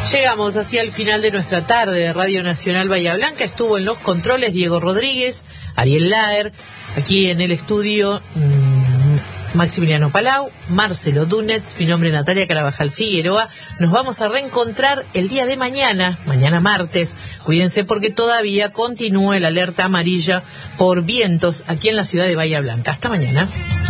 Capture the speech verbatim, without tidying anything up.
Llegamos hacia el final de nuestra tarde de Radio Nacional Bahía Blanca. Estuvo en los controles Diego Rodríguez, Ariel Laer, aquí en el estudio mmm, Maximiliano Palau, Marcelo Dunetz, mi nombre es Natalia Carabajal Figueroa. Nos vamos a reencontrar el día de mañana, mañana martes. Cuídense porque todavía continúa el alerta amarilla por vientos aquí en la ciudad de Bahía Blanca. Hasta mañana.